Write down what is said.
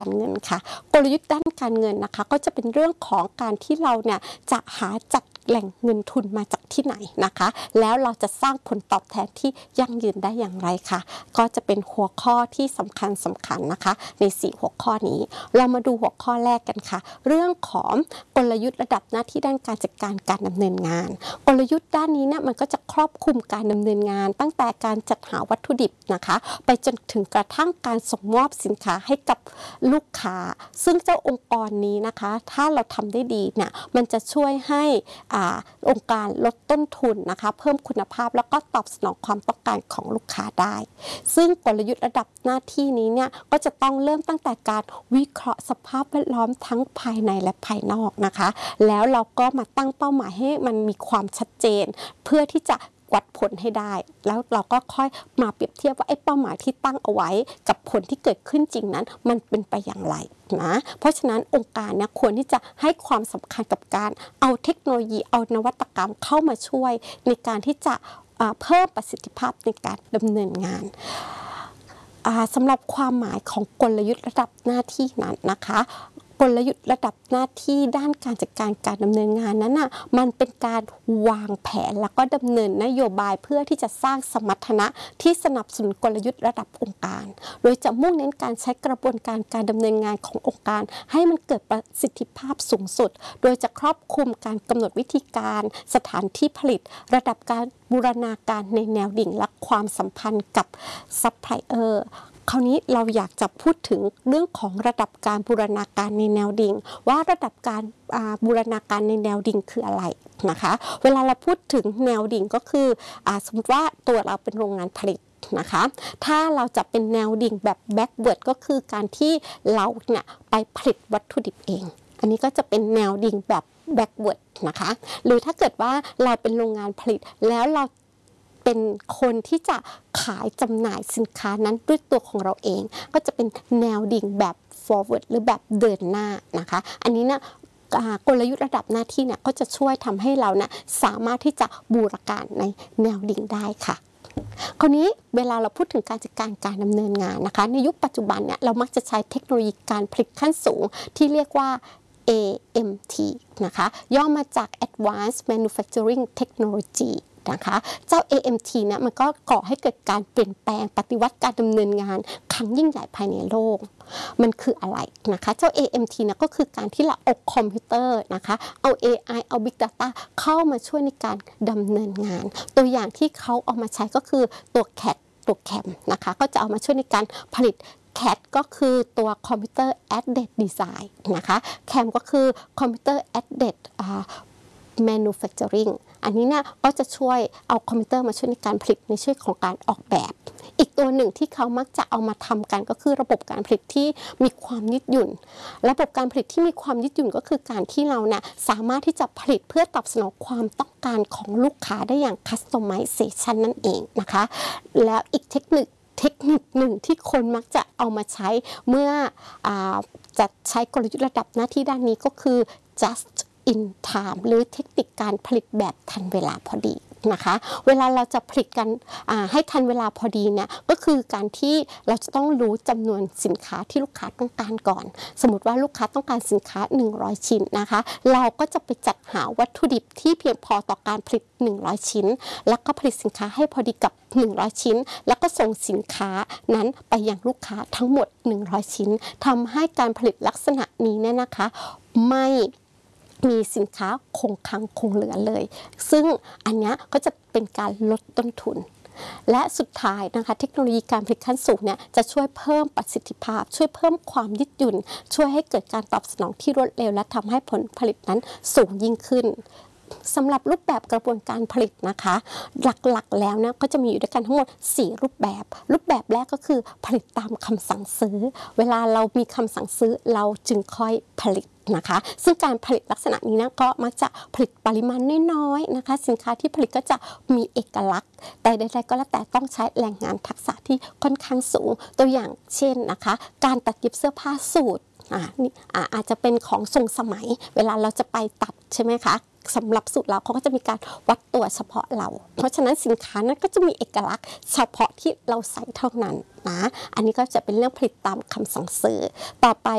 การเงินค่ะกลยุทธ์ด้านการเงินนะคะก็จะเป็นเรื่องของการที่เราเนี่ยจะหาจัดแหล่งเงินทุนมาจากที่ไหนนะคะแล้วเราจะสร้างผลตอบแทนที่ยั่งยืนได้อย่างไรค่ะก็จะเป็นหัวข้อที่สำคัญนะคะใน4หัวข้อนี้เรามาดูหัวข้อแรกกันค่ะเรื่องของกลยุทธ์ระดับหน้าที่ด้านการจัดการดำเนินงานกลยุทธ์ด้านนี้เนี่ยมันก็จะครอบคลุมการดำเนินงานตั้งแต่การจัดหาวัตถุดิบนะคะไปจนถึงกระทั่งการส่งมอบสินค้าให้กับลูกค้าซึ่งเจ้าองค์กรนี้นะคะถ้าเราทำได้ดีเนี่ยมันจะช่วยให้องค์การลดต้นทุนนะคะเพิ่มคุณภาพแล้วก็ตอบสนองความต้องการของลูกค้าได้ซึ่งกลยุทธ์ระดับหน้าที่นี้เนี่ยก็จะต้องเริ่มตั้งแต่การวิเคราะห์สภาพแวดล้อมทั้งภายในและภายนอกนะคะแล้วเราก็มาตั้งเป้าหมายให้มันมีความชัดเจนเพื่อที่จะวัดผลให้ได้แล้วเราก็ค่อยมาเปรียบเทียบว่าไอ้เป้าหมายที่ตั้งเอาไว้กับผลที่เกิดขึ้นจริงนั้นมันเป็นไปอย่างไรนะเพราะฉะนั้นองค์การเนี่ยควรที่จะให้ความสำคัญกับการเอาเทคโนโลยีเอานวัตกรรมเข้ามาช่วยในการที่จะเพิ่มประสิทธิภาพในการดำเนินงานสำหรับความหมายของกลยุทธ์ระดับหน้าที่นั้นนะคะกลยุทธ์ระดับหน้าที่ด้านการจัดการดำเนินงานนั้นน่ะมันเป็นการวางแผนแล้วก็ดำเนินนโยบายเพื่อที่จะสร้างสมรรถนะที่สนับสนุนกลยุทธ์ระดับองค์การโดยจะมุ่งเน้นการใช้กระบวนการดำเนินงานขององค์การให้มันเกิดประสิทธิภาพสูงสุดโดยจะครอบคลุมการกำหนดวิธีการสถานที่ผลิตระดับการบูรณาการในแนวดิ่งและความสัมพันธ์กับซัพพลายเออร์คราวนี้เราอยากจะพูดถึงเรื่องของระดับการบูรณาการในแนวดิ่งว่าระดับการบูรณาการในแนวดิ่งคืออะไรนะคะเวลาเราพูดถึงแนวดิ่งก็คือสมมติว่าตัวเราเป็นโรงงานผลิตนะคะถ้าเราจะเป็นแนวดิ่งแบบแบ็กเวิร์ดก็คือการที่เราเนี่ยไปผลิตวัตถุดิบเองอันนี้ก็จะเป็นแนวดิ่งแบบแบ็กเวิร์ดนะคะหรือถ้าเกิดว่าเราเป็นโรงงานผลิตแล้วเราเป็นคนที่จะขายจำหน่ายสินค้านั้นด้วยตัวของเราเองก็จะเป็นแนวดิ่งแบบ forward หรือแบบเดินหน้านะคะอันนี้นะกลยุทธ์ระดับหน้าที่เนี่ยก็จะช่วยทำให้เรานะสามารถที่จะบูรณาการในแนวดิ่งได้ค่ะคราวนี้เวลาเราพูดถึงการจัดการดำเนินงานนะคะในยุคปัจจุบันเนี่ยเรามักจะใช้เทคโนโลยีการผลิตขั้นสูงที่เรียกว่า AMT นะคะย่อมาจาก Advanced Manufacturing Technologyนะคะเจ้า AMT เนี่ยมันก็ก่อให้เกิดการเปลี่ยนแปลงปฏิวัติการดำเนินงานครั้งยิ่งใหญ่ภายในโลกมันคืออะไรนะคะเจ้า AMT เนี่ยก็คือการที่เราเอาคอมพิวเตอร์นะคะเอา AI เอา Big Data เข้ามาช่วยในการดำเนินงานตัวอย่างที่เขาเอามาใช้ก็คือตัว CAD ตัว CAM นะคะก็จะเอามาช่วยในการผลิตCAD ก็คือตัว Computer Aided Design นะคะ CAM ก็คือ Computer Aided Manufacturing อันนี้เนี่ยก็จะช่วยเอาคอมพิวเตอร์มาช่วยในการผลิตในช่วยของการออกแบบอีกตัวหนึ่งที่เขามักจะเอามาทำกันก็คือระบบการผลิตที่มีความยืดหยุ่นระบบการผลิตที่มีความยืดหยุ่นก็คือการที่เราเนี่ยสามารถที่จะผลิตเพื่อตอบสนองความต้องการของลูกค้าได้อย่าง customization นั่นเองนะคะแล้วอีกเทคนิคหนึ่งที่คนมักจะเอามาใช้เมื่อจะใช้กลยุทธ์ระดับหน้าที่ด้านนี้ก็คือ just in time หรือเทคนิคการผลิตแบบทันเวลาพอดีนะคะเวลาเราจะผลิตกันให้ทันเวลาพอดีเนี่ยก็คือการที่เราจะต้องรู้จำนวนสินค้าที่ลูกค้าต้องการก่อนสมมติว่าลูกค้าต้องการสินค้า100ชิ้นนะคะเราก็จะไปจัดหาวัตถุดิบที่เพียงพอต่อการผลิต100ชิ้นแล้วก็ผลิตสินค้าให้พอดีกับ100ชิ้นแล้วก็ส่งสินค้านั้นไปยังลูกค้าทั้งหมด100ชิ้นทำให้การผลิตลักษณะนี้เนี่ยนะคะไม่มีสินค้าคงค้างคงเหลือเลยซึ่งอันนี้ก็จะเป็นการลดต้นทุนและสุดท้ายนะคะเทคโนโลยีการผลิตขั้นสูงเนี่ยจะช่วยเพิ่มประสิทธิภาพช่วยเพิ่มความยืดหยุ่นช่วยให้เกิดการตอบสนองที่รวดเร็วและทำให้ผลผลิตนั้นสูงยิ่งขึ้นสำหรับรูปแบบกระบวนการผลิตนะคะหลักๆแล้วนะก็จะมีอยู่ด้วยกันทั้งหมด4รูปแบบแรกก็คือผลิตตามคำสั่งซื้อเวลาเรามีคำสั่งซื้อเราจึงค่อยผลิตนะคะซึ่งการผลิตลักษณะนี้นะก็มักจะผลิตปริมาณน้อยๆนะคะสินค้าที่ผลิตก็จะมีเอกลักษณ์แต่ใดๆก็แล้วแต่ต้องใช้แรงงานทักษะที่ค่อนข้างสูงตัวอย่างเช่นนะคะการตัดเย็บเสื้อผ้าสูทอาจจะเป็นของทรงสมัยเวลาเราจะไปตัดใช่ไหมคะสำหรับสูตรเราเขาก็จะมีการวัดตัวเฉพาะเราเพราะฉะนั้นสินค้านั้นก็จะมีเอกลักษณ์เฉพาะที่เราใส่เท่านั้นนะอันนี้ก็จะเป็นเรื่องผลิตตามคำสั่งซื้อต่อไป